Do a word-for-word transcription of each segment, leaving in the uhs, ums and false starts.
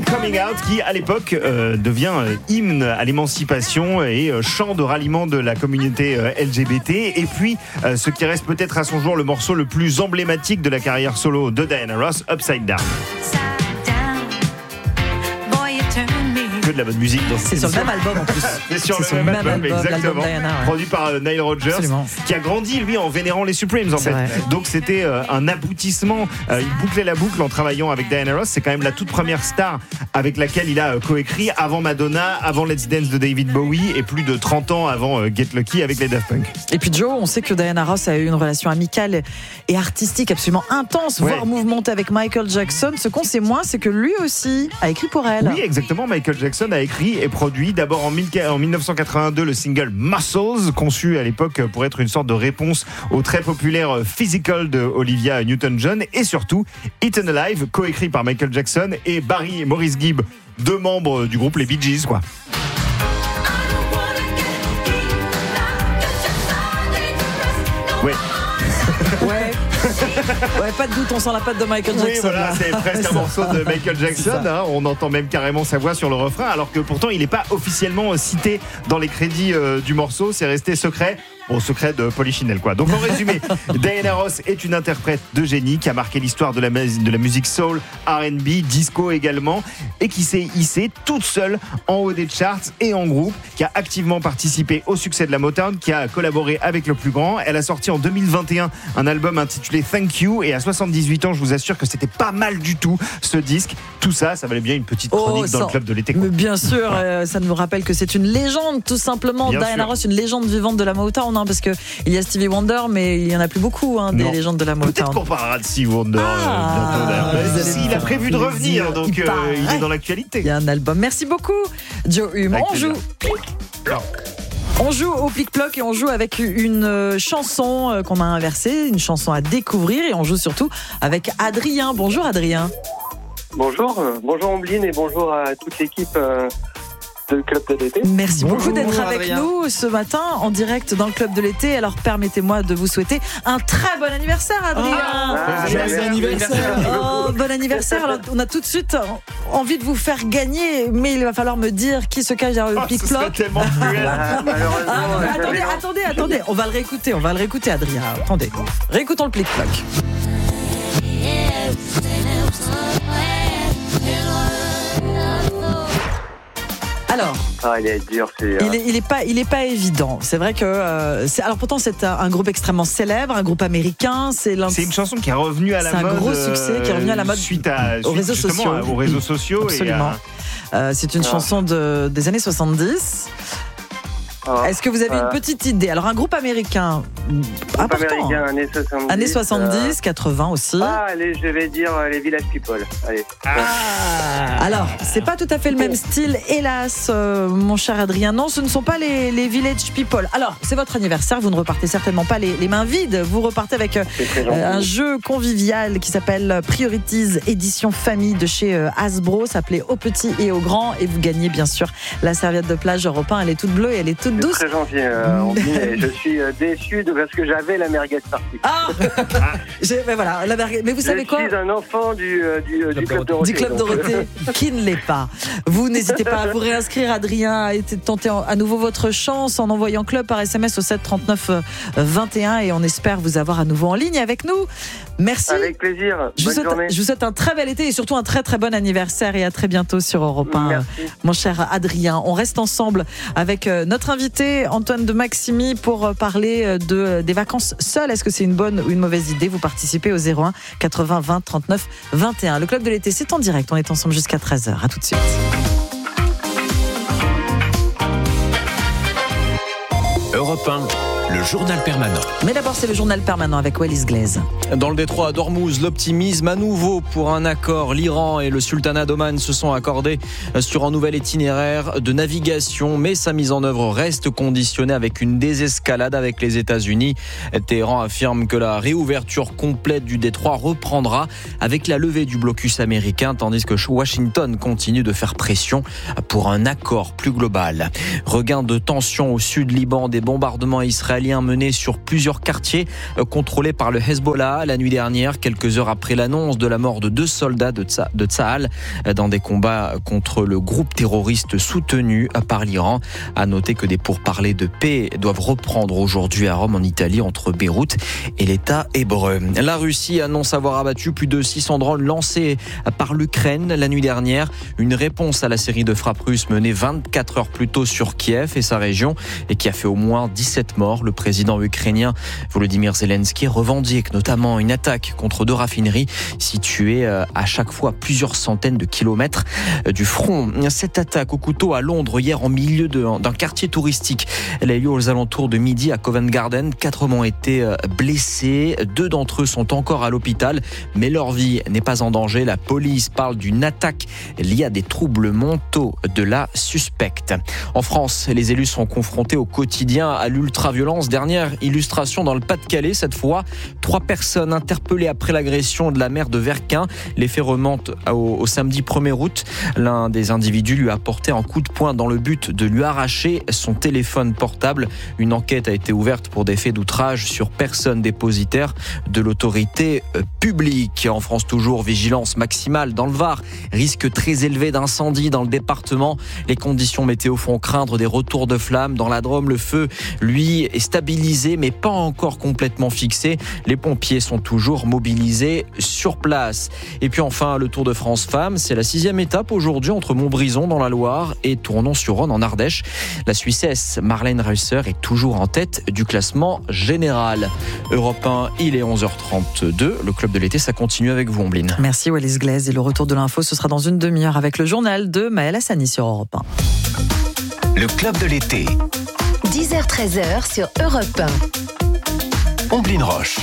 Coming Out qui à l'époque euh, devient euh, hymne à l'émancipation et euh, chant de ralliement de la communauté euh, L G B T. Et puis euh, ce qui reste peut-être à son jour le morceau le plus emblématique de la carrière solo de Diana Ross, Upside Down. Que de la bonne musique dans cette C'est sur le émission. même album en plus. C'est sur, C'est le même, album, album, exactement. l'album Diana, ouais. Produit par euh, Nile Rodgers, Absolument. qui a grandi lui en vénérant les Supremes en C'est fait. vrai. Donc c'était euh, un aboutissement. Euh, il bouclait la boucle en travaillant avec Diana Ross. C'est quand même la toute première star avec laquelle il a euh, coécrit avant Madonna, avant Let's Dance de David Bowie et plus de trente ans avant euh, Get Lucky avec les Daft Punk. Et puis Joe, on sait que Diana Ross a eu une relation amicale et artistique absolument intense, Ouais. voire mouvementée avec Michael Jackson. Ce qu'on sait moins, c'est que lui aussi a écrit pour elle. Oui, exactement. Michael Jackson a écrit et produit d'abord en, mille- en dix-neuf cent quatre-vingt-deux le single Muscles, conçu à l'époque pour être une sorte de réponse au très populaire Physical de Olivia Newton-John, et surtout Eaten Alive, coécrit par Michael Jackson et Barry et Maurice Gibb, deux membres du groupe les Bee Gees, quoi. Ouais. Ouais. Ouais, pas de doute, on sent la patte de Michael Oui, Jackson. voilà, là. c'est presque un morceau de Michael Jackson. Hein. On entend même carrément sa voix sur le refrain, alors que pourtant il n'est pas officiellement cité dans les crédits euh, du morceau. C'est resté secret. Bon, secret de Polichinelle, quoi. Donc, en résumé, Diana Ross est une interprète de génie qui a marqué l'histoire de la, de la musique soul, R and B, disco également, et qui s'est hissée toute seule en haut des charts et en groupe, qui a activement participé au succès de la Motown, qui a collaboré avec le plus grand. Elle a sorti en deux mille vingt et un un album intitulé Thank You, et à soixante-dix-huit ans, je vous assure que c'était pas mal du tout, ce disque. Tout ça, ça valait bien une petite chronique Oh, dans ça- le club de l'été, quoi. Mais bien sûr, euh, ça nous rappelle que c'est une légende, tout simplement. Bien Diana sûr. Ross, une légende vivante de la Motown, hein, parce que il y a Stevie Wonder, mais il y en a plus beaucoup, hein, des Non. légendes de la Peut-être Motown. qu'on parlera de Steve Wonder Ah, euh, bientôt, d'ailleurs. vous allez Si, me il a faire prévu de revenir, plaisir. donc Il euh, paraît. il est dans l'actualité. Il y a un album. Merci beaucoup, Joe Hume. Avec On plaisir. joue. On joue au plic-ploc et on joue avec une euh, chanson euh, qu'on a inversée, une chanson à découvrir, et on joue surtout avec Adrien. Bonjour Adrien. Bonjour, euh, bonjour Ombline et bonjour à toute l'équipe euh, de Club de l'été. Merci Bonjour, beaucoup d'être avec Adrien. nous ce matin en direct dans le Club de l'été. Alors permettez-moi de vous souhaiter un très bon anniversaire Adrien. Ah, Joyeux merci. anniversaire. Oh, bon anniversaire. Alors, on a tout de suite envie de vous faire gagner, mais il va falloir me dire qui se cache derrière le Oh, ce serait plic-ploc. tellement cruel. Ah, malheureusement, Ah, euh, attendez, j'avais- attendez, attendez, on va le réécouter, on va le réécouter Adrien. Attendez, réécoutons le plic-ploc. Alors, Ah, il est dur, c'est. euh, il est, il est pas, il est pas évident. C'est vrai que, euh, c'est, alors pourtant c'est un, un groupe extrêmement célèbre, un groupe américain. C'est l'un. C'est une chanson qui est revenue à la C'est un mode. gros succès qui est revenu à la mode suite à, aux suite réseaux justement sociaux. aux réseaux sociaux. Absolument. Et à- Euh, c'est une Ah. chanson de, des années soixante-dix. ah, Est-ce que vous avez euh, une petite idée? Alors un groupe américain groupe important, américain, années soixante-dix. années euh, soixante-dix, quatre-vingts aussi. Ah, allez, je vais dire euh, les Village People. Allez. Alors, c'est pas tout à fait le même style, hélas, euh, mon cher Adrien. Non, ce ne sont pas les, les Village People. Alors, c'est votre anniversaire, vous ne repartez certainement pas les, les mains vides. Vous repartez avec euh, C'est très gentil. un jeu convivial qui s'appelle Priorities édition famille de chez euh, Hasbro. Ça s'appelait Aux petits et aux grands. Et vous gagnez bien sûr la serviette de plage Europe un. Elle est toute bleue et elle est toute C'est douce. très gentil, euh, Ombline, et je suis euh, déçu de, parce que j'avais la merguez partie. Ah J'ai- ben voilà, la merguez. Mais vous savez je quoi? suis un enfant du, euh, du, euh, du Club Dorothée. Du Club donc, euh, Dorothée, qui ne l'est pas. Vous n'hésitez pas à vous réinscrire, Adrien, et tenter en- à nouveau votre chance en envoyant club par S M S au sept trente-neuf vingt et un, et on espère vous avoir à nouveau en ligne avec nous. Merci. Avec plaisir. Je vous, Bonne souhaite, journée. je vous souhaite un très bel été et surtout un très très bon anniversaire, et à très bientôt sur Europe un, Merci. mon cher Adrien. On reste ensemble avec euh, notre invité Antoine de Maximi pour euh, parler euh, de, euh, des vacances seules. Est-ce que c'est une bonne ou une mauvaise idée? Vous participez au zéro un quatre-vingts vingt trente-neuf vingt et un. Le Club de l'été, c'est en direct. On est ensemble jusqu'à treize heures. À tout de suite. Europe un, le journal permanent. Mais d'abord, c'est le journal permanent avec Wallis Glaise. Dans le détroit d'Ormuz, l'optimisme à nouveau pour un accord. L'Iran et le sultanat d'Oman se sont accordés sur un nouvel itinéraire de navigation, mais sa mise en œuvre reste conditionnée avec une désescalade avec les États-Unis. Téhéran affirme que la réouverture complète du détroit reprendra avec la levée du blocus américain, tandis que Washington continue de faire pression pour un accord plus global. Regain de tension au sud Liban, des bombardements israéliens israélien mené sur plusieurs quartiers contrôlés par le Hezbollah la nuit dernière, quelques heures après l'annonce de la mort de deux soldats de Tsahal dans des combats contre le groupe terroriste soutenu par l'Iran. À noter que des pourparlers de paix doivent reprendre aujourd'hui à Rome en Italie entre Beyrouth et l'État hébreu. La Russie annonce avoir abattu plus de six cents drones lancés par l'Ukraine la nuit dernière. Une réponse à la série de frappes russes menée vingt-quatre heures plus tôt sur Kiev et sa région et qui a fait au moins dix-sept morts. Le président ukrainien Volodymyr Zelensky revendique notamment une attaque contre deux raffineries situées à chaque fois plusieurs centaines de kilomètres du front. Cette attaque au couteau à Londres hier en milieu de, d'un quartier touristique. Elle a eu lieu aux alentours de midi à Covent Garden. Quatre hommes ont été blessés. Deux d'entre eux sont encore à l'hôpital, mais leur vie n'est pas en danger. La police parle d'une attaque liée à des troubles mentaux de la suspecte. En France, les élus sont confrontés au quotidien à l'ultraviolence. Dernière illustration dans le Pas-de-Calais, cette fois. Trois personnes interpellées après l'agression de la maire de Verquin. Les faits remontent au, au samedi premier août. L'un des individus lui a porté un coup de poing dans le but de lui arracher son téléphone portable. Une enquête a été ouverte pour des faits d'outrage sur personne dépositaire de l'autorité publique. En France toujours, vigilance maximale dans le Var. Risque très élevé d'incendie dans le département. Les conditions météo font craindre des retours de flammes. Dans la Drôme, le feu, lui, est stabilisé mais pas encore complètement fixé. Les pompiers sont toujours mobilisés sur place. Et puis enfin, le Tour de France Femmes, c'est la sixième étape aujourd'hui entre Montbrison dans la Loire et Tournon-sur-Rhône en Ardèche. La Suissesse Marlène Reusser est toujours en tête du classement général. Europe un, il est onze heures trente-deux. Le club de l'été, ça continue avec vous, Ombline. Merci Wallis Glaise. Et le retour de l'info, ce sera dans une demi-heure avec le journal de Maël Hassani sur Europe un. Le club de l'été. dix heures treize heures sur Europe un. Ombline Roche.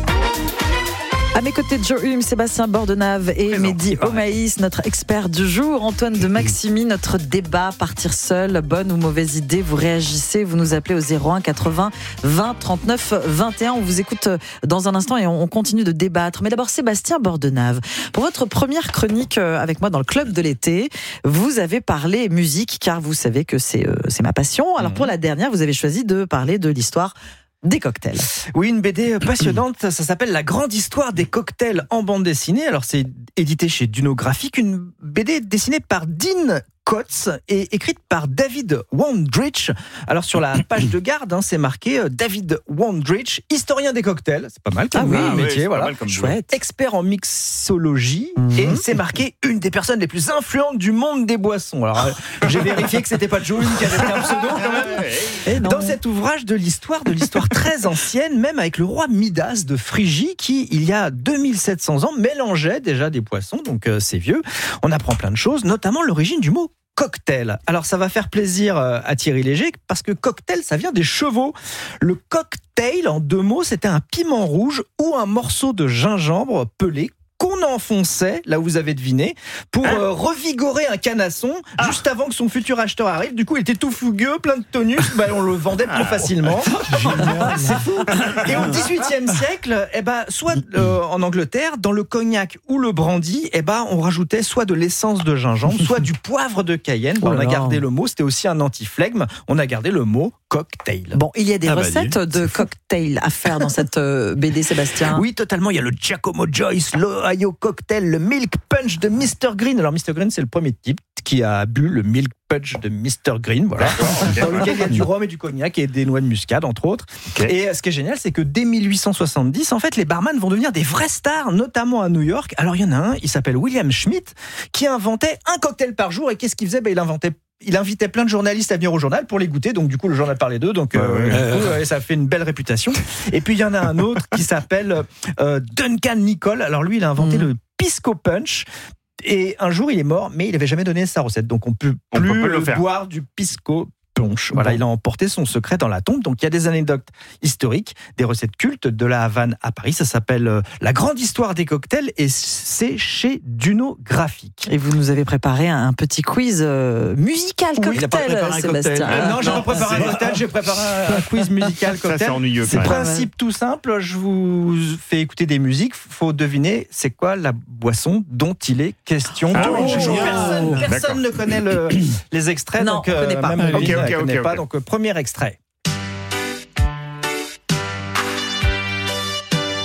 À mes côtés, Joe Hume, Sébastien Bordenave et Présent, Mehdi Omaïs, notre expert du jour. Antoine de Maximi, notre débat, partir seul, bonne ou mauvaise idée. Vous réagissez, vous nous appelez au zéro un quatre-vingts vingt trente-neuf vingt et un. On vous écoute dans un instant et on continue de débattre. Mais d'abord, Sébastien Bordenave, pour votre première chronique avec moi dans le club de l'été, vous avez parlé musique, car vous savez que c'est, euh, c'est ma passion. Alors pour la dernière, vous avez choisi de parler de l'histoire des cocktails. Oui, une B D passionnante, ça s'appelle La grande histoire des cocktails en bande dessinée. Alors c'est édité chez Duno Graphique, une B D dessinée par Dean Kotz et écrite par David Wondrich. Alors sur la page de garde, hein, c'est marqué euh, David Wondrich, historien des cocktails. C'est pas mal comme ah oui, métier, oui, voilà. Chouette. Expert en mixologie Mmh. et c'est marqué une des personnes les plus influentes du monde des boissons. Alors euh, j'ai vérifié que c'était pas Joe qui avait fait un pseudo quand même. Et non. Dans cet ouvrage de l'histoire, de l'histoire très ancienne, même avec le roi Midas de Phrygie, qui, il y a deux mille sept cents ans, mélangeait déjà des poissons, donc euh, c'est vieux. On apprend plein de choses, notamment l'origine du mot cocktail. Alors ça va faire plaisir euh, à Thierry Léger, parce que cocktail, ça vient des chevaux. Le cocktail, en deux mots, c'était un piment rouge ou un morceau de gingembre pelé qu'on enfonçait, là où vous avez deviné, pour euh, revigorer un canasson ah. juste avant que son futur acheteur arrive. Du coup, il était tout fougueux, plein de tonus, bah, on le vendait plus facilement. C'est fou. Et au dix-huitième siècle, eh ben, soit euh, en Angleterre, dans le cognac ou le brandy, eh ben, on rajoutait soit de l'essence de gingembre, soit du poivre de Cayenne. Bon, on a gardé le mot, c'était aussi un anti-flegme, on a gardé le mot cocktail. Bon, il y a des ah bah recettes dis. de cocktails à faire dans cette euh, B D, Sébastien. Oui, totalement. Il y a le Giacomo Joyce, l'Ohio Cocktail, le Milk Punch de mister Green. Alors, mister Green, c'est le premier type qui a bu le Milk Punch de mister Green, voilà. Dans lequel il y a du rhum et du cognac et des noix de muscade, entre autres. Okay. Et ce qui est génial, c'est que dès mille huit cent soixante-dix, en fait, les barman vont devenir des vraies stars, notamment à New York. Alors, il y en a un, il s'appelle William Schmidt, qui inventait un cocktail par jour. Et qu'est-ce qu'il faisait? Ben, il inventait Il invitait plein de journalistes à venir au journal pour les goûter, donc du coup le journal parlait d'eux, donc euh, ouais, ouais. Du coup, ouais, ça fait une belle réputation. Et puis il y en a un autre qui s'appelle euh, Duncan Nicol. Alors lui, il a inventé mmh. le Pisco Punch. Et un jour, il est mort, mais il n'avait jamais donné sa recette, donc on ne peut plus on peut le faire. boire du Pisco Punch. Voilà, bon. Il a emporté son secret dans la tombe. Donc il y a des anecdotes historiques, des recettes cultes de la Havane à Paris. Ça s'appelle euh, La grande histoire des cocktails et c'est chez Duno Graphique. Et vous nous avez préparé un petit quiz euh, musical cocktail, oui, il a pas préparé un Sébastien. Cocktail. Euh, non, j'ai pas préparé un cocktail, j'ai préparé un quiz musical cocktail. Ça, c'est ennuyeux. C'est principe tout simple. Je vous fais écouter des musiques. Faut deviner c'est quoi la boisson dont il est question. Ah, oh, oh, personne personne ne connaît le, les extraits. Non, donc, on ne connaît pas. Même okay, Ombline okay, ne connaît okay, pas. okay. Donc, premier extrait.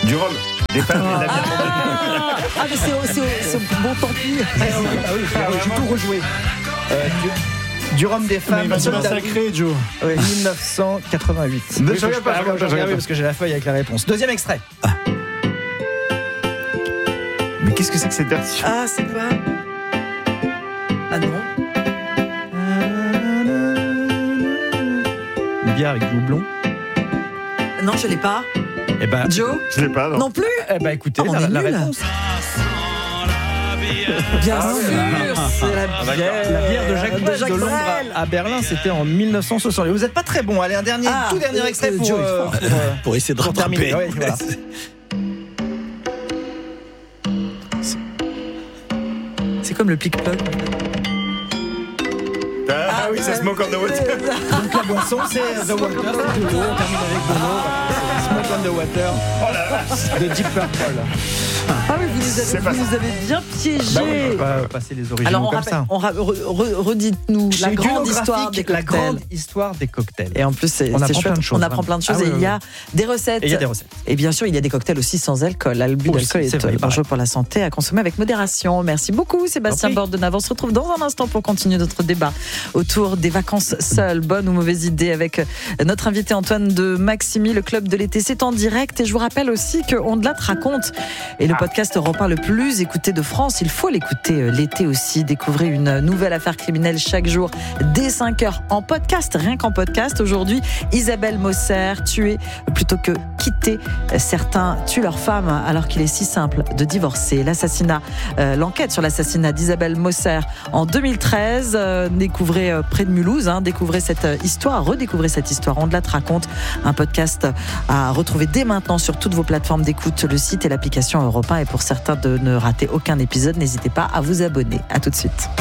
Du rhum. Des femmes et de la bière. Ah, ah, mais c'est, c'est, c'est bon, tant pis. Ah oui, ah oui, j'ai tout rejoué. Euh, du, du rhum des femmes. Il va se massacrer, Joe. Oui, dix-neuf cent quatre-vingt-huit. Ne Oui, je regarde pas, je regarde pas, je regarde pas. parce que j'ai la feuille avec la réponse. Deuxième extrait. Mais qu'est-ce que c'est que cette version? Ah, c'est quoi? Ah non. Une bière avec du houblon. Non, je l'ai pas. Eh ben, Joe? Je l'ai pas, non. Non plus? eh ben écoutez, Oh, on la, est la nuls. réponse. Bien Ah, sûr, oui. c'est la bière, La bière de Jacques de Brel Jacques de Londres Brel. à, à Berlin, c'était en dix-neuf cent soixante. Vous n'êtes pas très bon. Allez, un dernier, Ah, tout dernier euh, extrait euh, pour, Joe, euh, pour, euh, Pour essayer de pour terminer. rattraper. Ouais, voilà. C'est comme le pick-pock. Ah oui, ça se moque on the water. Donc la boisson, c'est The Water, c'est de l'eau. On termine avec de l'eau. Voilà, Smoke on the Water Oh la vache. de Deep Purple. Ah oui, vous nous C'est avez, pas vous nous avez bien piégés. Bah oui, on va pas passer les originaux Alors on comme rappelle, ça. on ra- re- re- redites-nous la Chez grande Dunographique, histoire des la cocktails. grande histoire des cocktails. Et en plus, c'est, On c'est apprend chouette. plein de choses, On apprend vraiment. plein de choses Ah et oui, il y a oui. des recettes. Et il y a des recettes. Et bien sûr, il y a des cocktails aussi sans alcool. L'abus Aussi, d'alcool est, c'est vrai, euh, dangereux pour la santé, à consommer avec modération. Merci beaucoup, Sébastien Compris. Bordenave. On se retrouve dans un instant pour continuer notre débat autour des vacances seules. Bonne ou mauvaise idée avec notre invité Antoine de Maximi. Le club de l'été, c'est en direct. Et je vous rappelle aussi que On de la te raconte et le podcast Europe un le plus écouté de France. Il faut l'écouter l'été aussi. Découvrez une nouvelle affaire criminelle chaque jour dès cinq heures en podcast, rien qu'en podcast. Aujourd'hui, Isabelle Mosser, tuée plutôt que quitter. Certains tuent leur femme alors qu'il est si simple de divorcer. L'assassinat, euh, l'enquête sur l'assassinat d'Isabelle Mosser en deux mille treize. Euh, découvrez euh, près de Mulhouse, hein, découvrez cette euh, histoire, redécouvrez cette histoire. On de la te raconte, un podcast à retrouver dès maintenant sur toutes vos plateformes d'écoute, le site et l'application Europe un. Et pour certains de ne rater aucun épisode, n'hésitez pas à vous abonner. À tout de suite.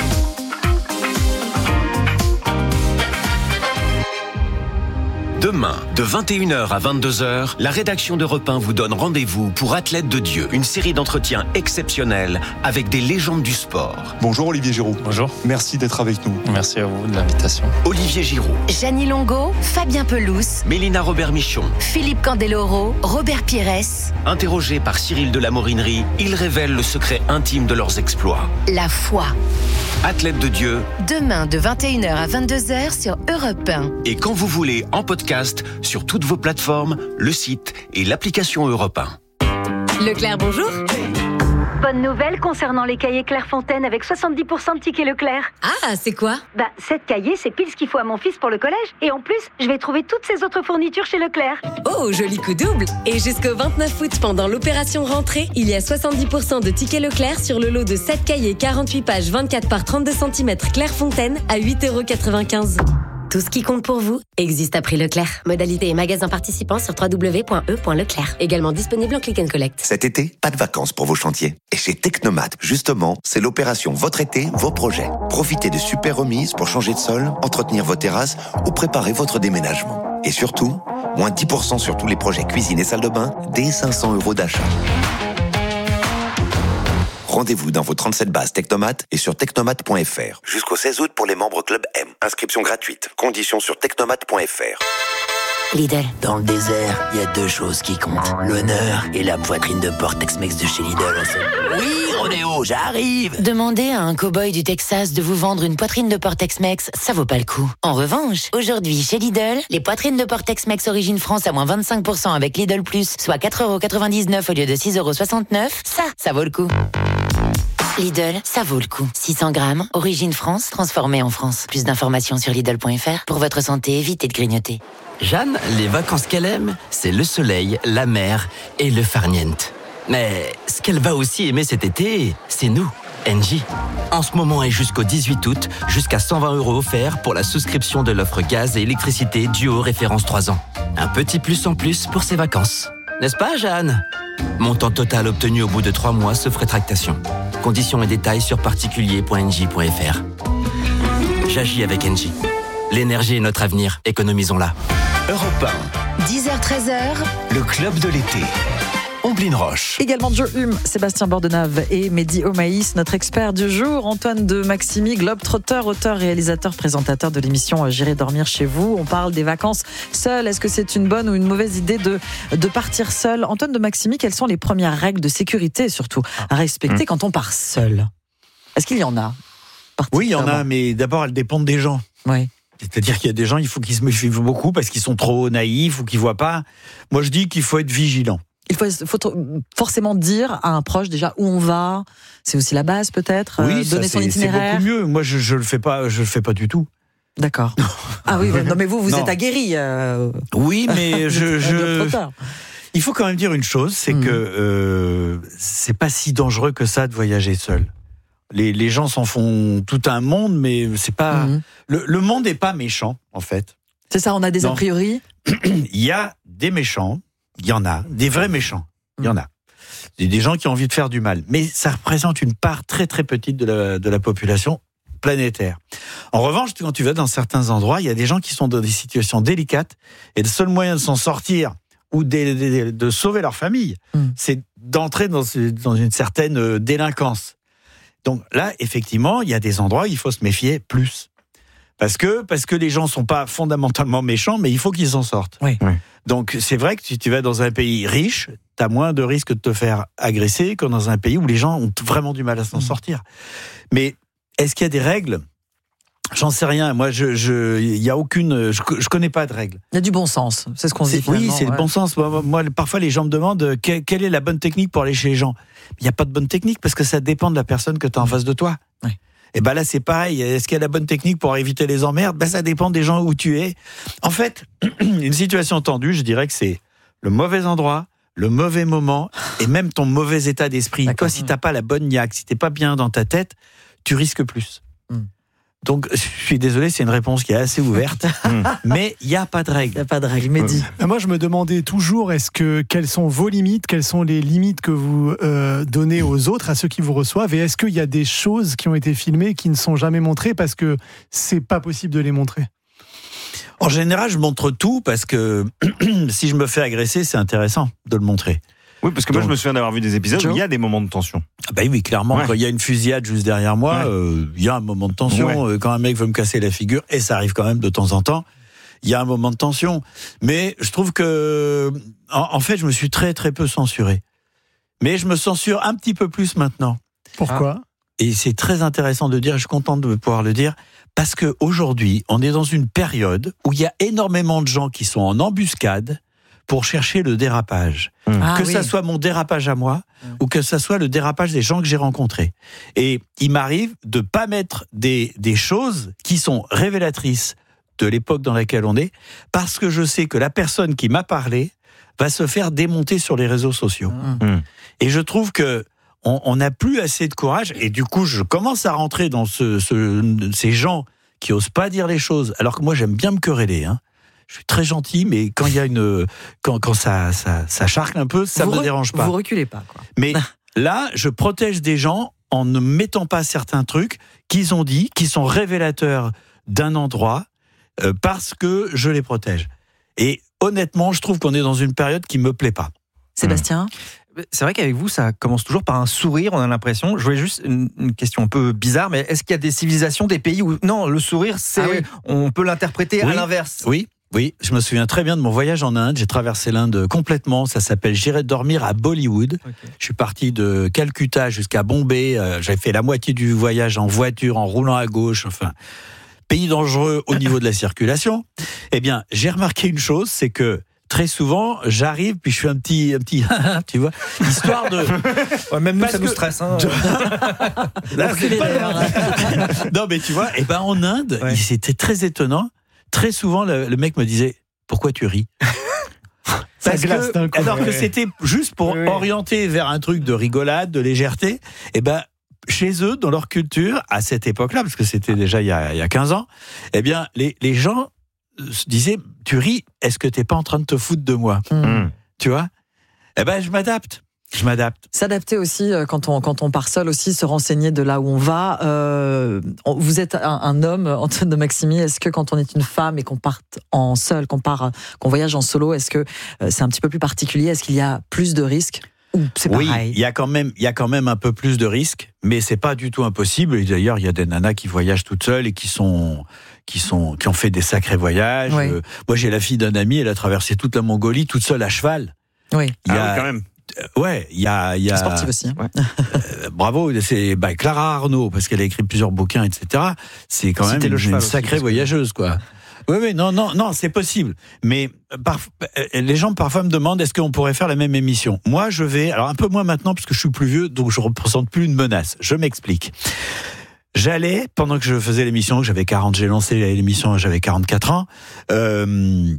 Demain, de vingt et une heures à vingt-deux heures, la rédaction d'Europe un vous donne rendez-vous pour Athlètes de Dieu, une série d'entretiens exceptionnels avec des légendes du sport. Bonjour Olivier Giroud. Bonjour. Merci d'être avec nous. Merci à vous de l'invitation. Olivier Giroud, Jeannie Longo, Fabien Pelouse, Mélina Robert-Michon. Philippe Candeloro, Robert Pires. Interrogés par Cyril de la Morinerie, ils révèlent le secret intime de leurs exploits. La foi. Athlètes de Dieu, Demain de vingt et une heures à vingt-deux heures sur Europe un. et quand vous voulez, en podcast, sur toutes vos plateformes, le site et l'application Europe un. Leclerc, bonjour. Bonne nouvelle concernant les cahiers Clairefontaine avec soixante-dix pour cent de tickets Leclerc. Ah, c'est quoi? Bah, sept cahiers, c'est pile ce qu'il faut à mon fils pour le collège. Et en plus, je vais trouver toutes ces autres fournitures chez Leclerc. Oh, joli coup double. Et jusqu'au vingt-neuf août, pendant l'opération rentrée, il y a soixante-dix pour cent de tickets Leclerc sur le lot de sept cahiers quarante-huit pages vingt-quatre par trente-deux centimètres Clairefontaine à huit euros quatre-vingt-quinze. Tout ce qui compte pour vous existe à prix Leclerc. Modalité et magasin participants sur w w w point e point leclerc. Également disponible en click and collect. Cet été, pas de vacances pour vos chantiers. Et chez Technomat, justement, c'est l'opération Votre été, vos projets. Profitez de super remises pour changer de sol, entretenir vos terrasses ou préparer votre déménagement. Et surtout, moins dix pour cent sur tous les projets cuisine et salle de bain, dès cinq cents euros d'achat. Rendez-vous dans vos trente-sept bases Technomat et sur technomat point f r. Jusqu'au seize août pour les membres Club M. Inscription gratuite. Conditions sur technomat point f r. Lidl. Dans le désert, il y a deux choses qui comptent. L'honneur et la poitrine de porc Tex-Mex de chez Lidl. Oui, Ronéo, j'arrive. Demandez à un cow-boy du Texas de vous vendre une poitrine de porc Tex-Mex, ça vaut pas le coup. En revanche, aujourd'hui, chez Lidl, les poitrines de porc Tex-Mex origine France à moins vingt-cinq pour cent avec Lidl Plus, soit quatre euros quatre-vingt-dix-neuf au lieu de six euros soixante-neuf, ça, ça vaut le coup. Lidl, ça vaut le coup. six cents grammes, origine France, transformée en France. Plus d'informations sur Lidl point f r. Pour votre santé, évitez de grignoter. Jeanne, les vacances qu'elle aime, c'est le soleil, la mer et le farniente. Mais ce qu'elle va aussi aimer cet été, c'est nous, Engie. En ce moment et jusqu'au dix-huit août, jusqu'à cent vingt euros offerts pour la souscription de l'offre gaz et électricité duo référence trois ans. Un petit plus en plus pour ses vacances. N'est-ce pas, Jeanne? Montant total obtenu au bout de trois mois sauf rétractation. Conditions et détails sur particulier point engie point f r. J'agis avec Engie. L'énergie est notre avenir, économisons-la. Europe un, dix heures treize heures, le club de l'été. Omblin Roche. Également Joe Hume, Sébastien Bordenave et Mehdi Omaïs, notre expert du jour. Antoine de Maximi, globe-trotteur, auteur, réalisateur, présentateur de l'émission J'irai dormir chez vous. On parle des vacances seules. Est-ce que c'est une bonne ou une mauvaise idée de, de partir seul? Antoine de Maximi, quelles sont les premières règles de sécurité, surtout, à respecter mmh. quand on part seul? Est-ce qu'il y en a? Oui, il y en a, mais d'abord, elles dépendent des gens. Oui. C'est-à-dire qu'il y a des gens, il faut qu'ils se méfient beaucoup parce qu'ils sont trop naïfs ou qu'ils ne voient pas. Moi, je dis qu'il faut être vigilant. Il faut, faut forcément dire à un proche déjà où on va. C'est aussi la base peut-être. Oui, euh, donner ça, son itinéraire. C'est beaucoup mieux. Moi, je je le fais pas. Je le fais pas du tout. D'accord. Ah oui, non mais vous, vous non. êtes aguerri. Euh... Oui, mais je. je... Il faut quand même dire une chose, c'est mmh. que euh, c'est pas si dangereux que ça de voyager seul. Les, les gens s'en font tout un monde, mais c'est pas. Mmh. Le, le monde n'est pas méchant, en fait. C'est ça. On a des non. a priori. Il y a des méchants. Il y en a, des vrais méchants, il y en a. Il y a des gens qui ont envie de faire du mal. Mais ça représente une part très très petite de la, de la population planétaire. En revanche, quand tu vas dans certains endroits, il y a des gens qui sont dans des situations délicates et le seul moyen de s'en sortir ou de, de, de sauver leur famille, mm. c'est d'entrer dans, dans une certaine délinquance. Donc là, effectivement, il y a des endroits où il faut se méfier plus. Parce que, parce que les gens ne sont pas fondamentalement méchants, mais il faut qu'ils s'en sortent. Oui. Oui. Donc c'est vrai que si tu vas dans un pays riche, tu as moins de risques de te faire agresser que dans un pays où les gens ont vraiment du mal à s'en mmh. sortir. Mais est-ce qu'il y a des règles ? J'en sais rien. Moi, je, je, il y a aucune, je, je connais pas de règles. Il y a du bon sens. C'est ce qu'on se dit finalement. Oui, c'est ouais. le bon sens. Moi, moi, parfois, les gens me demandent quelle, quelle est la bonne technique pour aller chez les gens. Il n'y a pas de bonne technique parce que ça dépend de la personne que tu as en face de toi. Oui. Et ben là, c'est pareil. Est-ce qu'il y a la bonne technique pour éviter les emmerdes ? Ben, ça dépend des gens où tu es. En fait, une situation tendue, je dirais que c'est le mauvais endroit, le mauvais moment et même ton mauvais état d'esprit. D'accord. Toi, si t'as pas la bonne niaque, si t'es pas bien dans ta tête, tu risques plus. Mm. Donc, je suis désolé, c'est une réponse qui est assez ouverte, mais il n'y a pas de règle. Il n'y a pas de règle, Mehdi. Euh, moi, je me demandais toujours, est-ce que, quelles sont vos limites, quelles sont les limites que vous euh, donnez aux autres, à ceux qui vous reçoivent, et est-ce qu'il y a des choses qui ont été filmées qui ne sont jamais montrées parce que c'est pas possible de les montrer ? En général, je montre tout parce que si je me fais agresser, c'est intéressant de le montrer. Oui, parce que moi, Donc, je me souviens d'avoir vu des épisodes où il y a des moments de tension. Ah bah oui, clairement, ouais. quand il y a une fusillade juste derrière moi, il ouais. euh, y a un moment de tension. Ouais. Quand un mec veut me casser la figure, et ça arrive quand même de temps en temps, il y a un moment de tension. Mais je trouve que, en, en fait, je me suis très très peu censuré. Mais je me censure un petit peu plus maintenant. Pourquoi ? ah. Et c'est très intéressant de dire, je suis content de pouvoir le dire, parce qu'aujourd'hui, on est dans une période où il y a énormément de gens qui sont en embuscade pour chercher le dérapage. Ah, que oui. ça soit mon dérapage à moi, mmh. ou que ça soit le dérapage des gens que j'ai rencontrés. Et il m'arrive de pas mettre des, des choses qui sont révélatrices de l'époque dans laquelle on est, parce que je sais que la personne qui m'a parlé va se faire démonter sur les réseaux sociaux. Mmh. Et je trouve que on n'a plus assez de courage, et du coup, je commence à rentrer dans ce, ce, ces gens qui osent pas dire les choses, alors que moi, j'aime bien me quereller, hein. Je suis très gentil, mais quand il y a une, quand, quand ça, ça, ça charcle un peu, ça vous me re, dérange pas. Vous reculez pas, quoi. Mais là, je protège des gens en ne mettant pas certains trucs qu'ils ont dit, qui sont révélateurs d'un endroit, euh, parce que je les protège. Et honnêtement, je trouve qu'on est dans une période qui me plaît pas. Sébastien ? C'est vrai qu'avec vous, ça commence toujours par un sourire, on a l'impression. Je voulais juste une, une question un peu bizarre, mais est-ce qu'il y a des civilisations, des pays où non, le sourire, c'est, ah oui. on peut l'interpréter oui. à l'inverse. Oui. Oui, je me souviens très bien de mon voyage en Inde. J'ai traversé l'Inde complètement. Ça s'appelle J'irai dormir à Bollywood. Okay. Je suis parti de Calcutta jusqu'à Bombay. Euh, j'avais fait la moitié du voyage en voiture, en roulant à gauche. Enfin, pays dangereux au niveau de la circulation. Eh bien, j'ai remarqué une chose, c'est que très souvent, j'arrive, puis je fais un petit, un petit, tu vois, histoire de. Ouais, même nous, ça que... nous stresse. Hein. Là, c'est pas... non, mais tu vois, et ben en Inde, ouais. c'était très étonnant. Très souvent, le, le mec me disait « Pourquoi tu ris ?» Parce que, coup, alors ouais. que c'était juste pour oui, oui. orienter vers un truc de rigolade, de légèreté, et ben chez eux, dans leur culture, à cette époque-là, parce que c'était déjà il y a, il y a quinze ans, eh bien, les, les gens se disaient « Tu ris, est-ce que t'es pas en train de te foutre de moi ?» mmh. Tu vois ? Eh ben, je m'adapte. Je m'adapte. S'adapter aussi euh, quand on quand on part seul aussi, se renseigner de là où on va. Euh, on- vous êtes un, un homme, Antoine de Maximi. Est-ce que quand on est une femme et qu'on parte en seul, qu'on part, qu'on voyage en solo, est-ce que euh, c'est un petit peu plus particulier? Est-ce qu'il y a plus de risques? Ou c'est Oui, pareil? il y a quand même, il y a quand même un peu plus de risques, mais c'est pas du tout impossible. Et d'ailleurs, il y a des nanas qui voyagent toutes seules et qui sont, qui sont, qui ont fait des sacrés voyages. Oui. Euh, moi, j'ai la fille d'un ami, elle a traversé toute la Mongolie toute seule à cheval. Oui. Il y Ah a, oui, quand même. euh, ouais, il y a, il y a. Sportif aussi. hein. euh, bravo, c'est bah, Clara Arnaud parce qu'elle a écrit plusieurs bouquins, et cetera. C'est quand C'était même le une, cheval une aussi, sacrée parce que- voyageuse, quoi. Oui, oui, non, non, non, c'est possible. Mais par, euh, les gens parfois me demandent est-ce qu'on pourrait faire la même émission. Moi, je vais, alors un peu moins maintenant parce que je suis plus vieux, donc je ne représente plus une menace. Je m'explique. J'allais, pendant que je faisais l'émission, j'avais quarante, j'ai lancé l'émission, j'avais quarante-quatre ans, euh,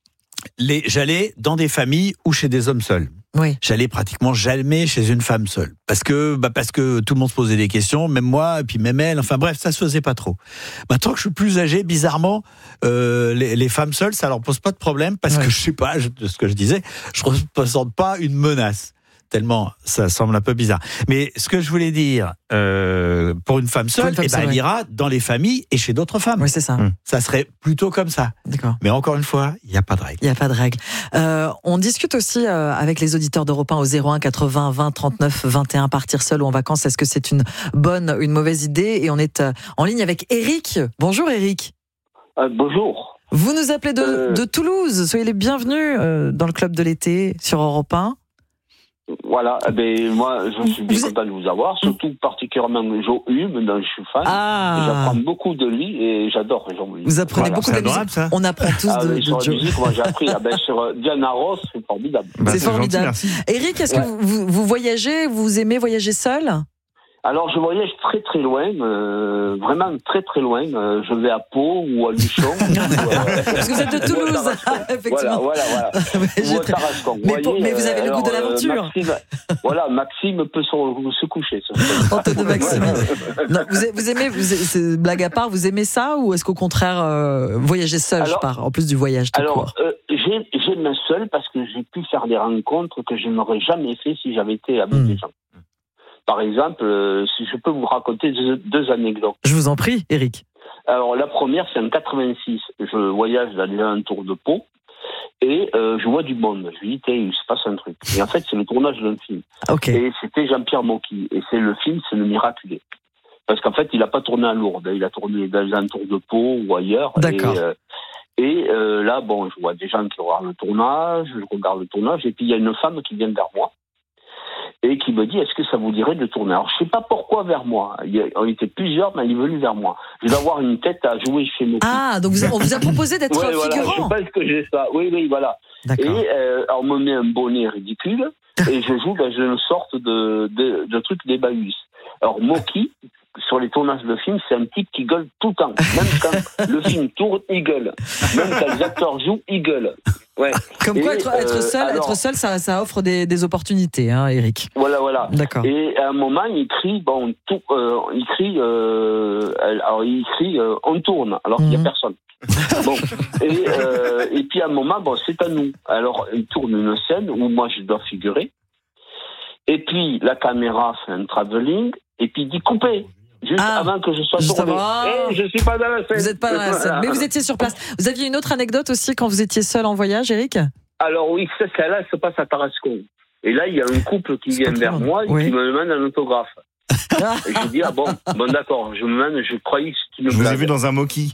les, j'allais dans des familles ou chez des hommes seuls. Oui. J'allais pratiquement jamais chez une femme seule. Parce que, bah parce que tout le monde se posait des questions, même moi, et puis même elle, enfin bref, ça se faisait pas trop. Maintenant que je suis plus âgé, bizarrement, euh, les, les femmes seules, ça leur pose pas de problème, parce Ouais. que je sais pas, je- de ce que je disais, je représente pas une menace. Tellement ça semble un peu bizarre. Mais ce que je voulais dire, euh, pour une femme Pour seule, une femme eh ben, seule, elle ouais. ira dans les familles et chez d'autres femmes. Oui, c'est ça. Hum. Ça serait plutôt comme ça. D'accord. Mais encore une fois, il n'y a pas de règle. Il n'y a pas de règle. Euh, on discute aussi euh, avec les auditeurs d'Europe un au zéro un quatre-vingts vingt trente-neuf vingt et un. Partir seul ou en vacances, est-ce que c'est une bonne ou une mauvaise idée? Et on est euh, en ligne avec Eric. Bonjour Eric. Euh, bonjour. Vous nous appelez de, Euh. de Toulouse. Soyez les bienvenus euh, dans le club de l'été sur Europe un. Voilà, eh ben, moi je suis bien Vous êtes- content de vous avoir, surtout particulièrement Joe Hume, dont je suis fan. Ah. Et j'apprends beaucoup de lui et j'adore Jean Hume. Vous apprenez Voilà. beaucoup de la musique. ça. On apprend tous Ah, de, mais de sur la Joe. musique, moi j'ai appris ah, ben, sur euh, Diana Ross, c'est formidable. Bah, C'est gentil, formidable. merci. Eric, est-ce Ouais. que vous, vous voyagez, vous aimez voyager seul? Alors je voyage très très loin, euh, vraiment très très loin. Euh, je vais à Pau ou à Luchon. ou, euh, Parce que vous êtes de ou à Toulouse, Tarascon. effectivement. Voilà, voilà, voilà. Ouais, j'ai Ou à très- Tarascon. Mais pour- mais vous avez le alors, goût de euh, l'aventure. Maxime, voilà, Maxime peut se, se coucher. ça. Antoine de Maximi. Non, vous, a- vous aimez, vous, c'est- blague à part, vous aimez ça ou est-ce qu'au contraire, euh, voyager seul, Alors- je pars, en plus du voyage tout Alors, court? euh, j'ai- j'aime seul parce que j'ai pu faire des rencontres que je n'aurais jamais fait si j'avais été avec Hmm. des gens. Par exemple, euh, si je peux vous raconter deux, deux anecdotes. Je vous en prie, Eric. Alors, la première, c'est en quatre-vingt-six. Je voyage dans les alentours de Pau et euh, je vois du monde. Je me dis, tiens, il se passe un truc. Et en fait, c'est le tournage d'un film. Ok. Et c'était Jean-Pierre Mocky. Et c'est le film, c'est Le Miraculé. Parce qu'en fait, il n'a pas tourné à Lourdes. Il a tourné dans les alentours de Pau ou ailleurs. D'accord. Et, euh, et euh, là, bon, je vois des gens qui regardent le tournage, je regarde le tournage, et puis il y a une femme qui vient vers moi et qui me dit, est-ce que ça vous dirait de tourner? Alors, je sais pas pourquoi vers moi. Il y a- on était plusieurs, mais elle est venue vers moi. Je vais avoir une tête à jouer chez nous. Ah, donc vous a- on vous a proposé d'être Ouais, un voilà, figurant. je pense que j'ai ça. Oui, oui, voilà. D'accord. Et euh, on me met un bonnet ridicule et je joue dans une sorte de, de, de truc d'ébahus. Alors, Mocky, sur les tournages de films, c'est un type qui gueule tout le temps. Même quand le film tourne, il gueule. Même quand les acteurs jouent, il gueule. Ouais. Comme quoi, Et, être, être euh, seul, alors, être seul, ça, ça offre des, des opportunités, hein, Eric. Voilà, voilà. D'accord. Et à un moment, il crie, bon, tout, euh, il crie, euh, alors il crie, euh, on tourne, alors qu'il n'y a Mhm. personne. Bon, et, euh, et puis à un moment, bon, c'est à nous. Alors, il tourne une scène où moi je dois figurer. Et puis la caméra fait un travelling, et puis il dit couper. Juste Ah, avant que je sois juste tourné. avant. Eh, je suis pas dans la scène. Vous n'êtes pas dans la scène, mais vous étiez sur place. Vous aviez une autre anecdote aussi quand vous étiez seul en voyage, Eric? Alors oui, ça, ça là, ça passe à Tarascon. Et là, il y a un couple qui C'est vient pas vers très loin. moi et Oui. qui me demande un autographe. Et je dis, ah bon, bon d'accord, je me demande, je croyais que c'était une Je vous ai blague. vu dans un moquis.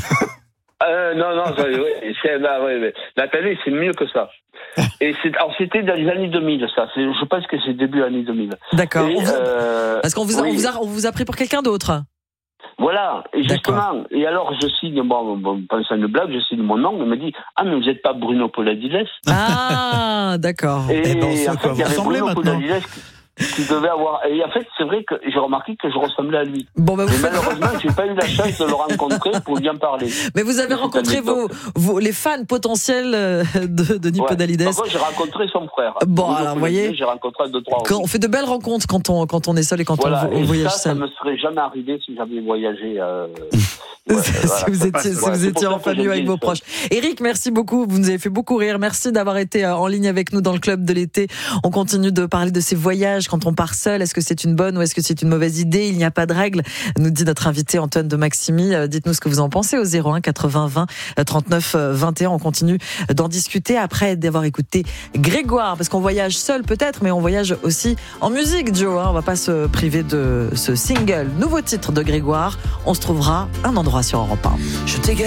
Euh, non, non, ça, ouais, c'est, là, ouais, ouais. La télé, c'est mieux que ça. Et c'est, alors, c'était dans les années deux mille, ça. C'est, je pense que c'est début années deux mille. D'accord. Et, On vous- euh, Parce qu'on vous, a- oui. on vous a, on vous a pris pour quelqu'un d'autre. Voilà, et justement, et alors je signe, bon, bon pensant une blague, je signe mon nom, il me dit, ah, mais vous n'êtes pas Bruno Poladiles? Ah, d'accord. Et Eh ben, on sait à en quoi fait, vous il y avait ressemblez Bruno maintenant. Poladiles qui, qui devait avoir. Et en fait, c'est vrai que j'ai remarqué que je ressemblais à lui. Bon, bah, vous Mais faites- malheureusement, j'ai pas eu la chance de le rencontrer pour lui en parler. Mais vous avez C'est rencontré une vos, anecdote. vos, les fans potentiels euh, de, de Nipo Ouais. Dalides. Par contre, j'ai rencontré son frère. Bon, Bruno alors, vous Poladiles, voyez, j'ai rencontré deux, trois. Quand aussi. on fait de belles rencontres quand on, quand on est seul et quand Voilà, on, on et voyage ça, ça seul. me serait jamais arrivé si j'avais voyagé. Euh, Ouais, si voilà. vous étiez, si Voilà, vous c'est étiez pour en ça que famille j'aime avec bien vos ça. proches. Eric, merci beaucoup. Vous nous avez fait beaucoup rire. Merci d'avoir été en ligne avec nous dans le club de l'été. On continue de parler de ces voyages quand on part seul. Est-ce que c'est une bonne ou est-ce que c'est une mauvaise idée? Il n'y a pas de règle, nous dit notre invité Antoine de Maximi. Dites-nous ce que vous en pensez au zéro un quatre-vingts vingt trente-neuf vingt et un. On continue d'en discuter après d'avoir écouté Grégoire, parce qu'on voyage seul peut-être, mais on voyage aussi en musique, Joe. Hein. On va pas se priver de ce single, nouveau titre de Grégoire. On se trouvera un endroit sur Europe un. Je t'ai